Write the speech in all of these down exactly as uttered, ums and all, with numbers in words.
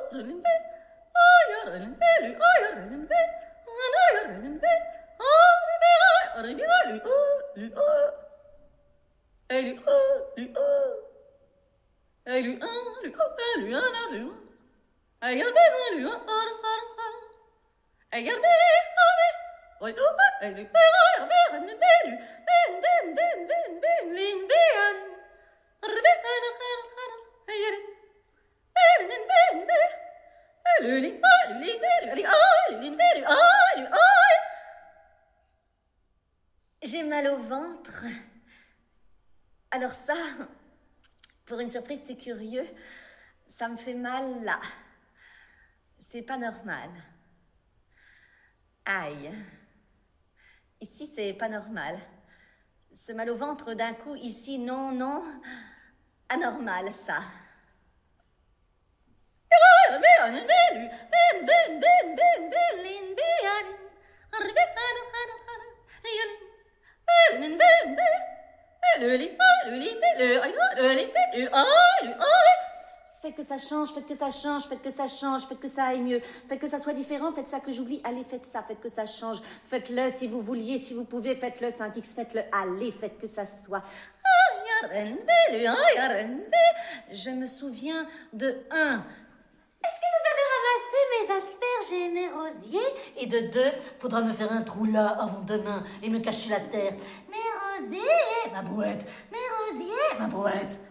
J'ai mal au ventre. Alors ça, pour une surprise, c'est curieux. Ça me fait mal là. C'est pas normal. Aïe. Ici, c'est pas normal. Ce mal au ventre d'un coup, ici, non, non. Anormal, ça. Faites que ça change, faites que ça change, faites que ça change, faites que ça aille mieux, faites que ça soit différent, faites ça que j'oublie, allez, faites ça, faites que ça change, faites-le si vous vouliez, si vous pouvez, faites-le, Saint-X, faites-le, allez, faites que ça soit. Je me souviens de un. Est-ce que vous avez ramassé mes asperges et mes rosiers? Et de deux, faudra me faire un trou là avant demain et me cacher la terre. Mes rosiers, ma brouette, mes rosiers, ma brouette.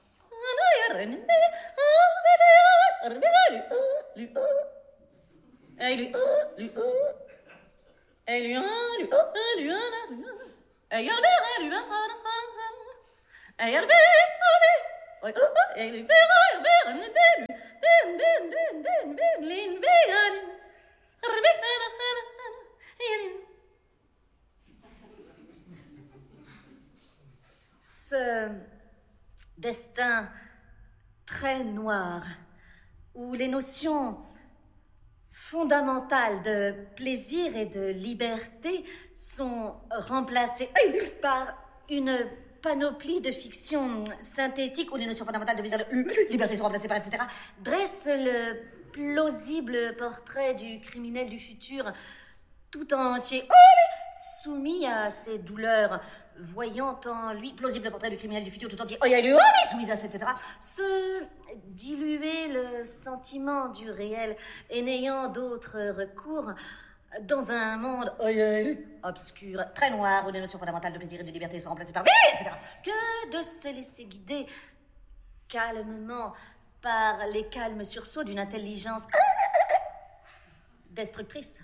Ce destin très noir, où les notions fondamentales de plaisir et de liberté sont remplacées par une panoplie de fiction synthétique où les notions fondamentales de plaisir et de liberté sont remplacées par et cetera, dresse le plausible portrait du criminel du futur tout entier, soumis à ses douleurs, voyant en lui, plausible portrait du criminel du futur tout entier, soumis à, et cetera, se diluer le sentiment du réel et n'ayant d'autre recours dans un monde obscur, très noir, où les notions fondamentales de plaisir et de liberté sont remplacées par et cetera, que de se laisser guider calmement par les calmes sursauts d'une intelligence destructrice.